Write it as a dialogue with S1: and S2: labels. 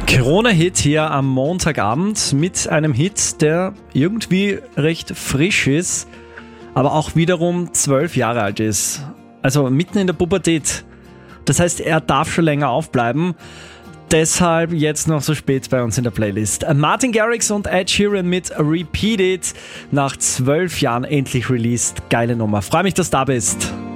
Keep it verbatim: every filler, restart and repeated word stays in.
S1: Corona-Hit hier am Montagabend mit einem Hit, der irgendwie recht frisch ist, aber auch wiederum zwölf Jahre alt ist. Also mitten in der Pubertät. Das heißt, er darf schon länger aufbleiben. Deshalb jetzt noch so spät bei uns in der Playlist. Martin Garrix und Ed Sheeran mit Repeat It. Nach zwölf Jahren endlich released. Geile Nummer. Freue mich, dass du da bist.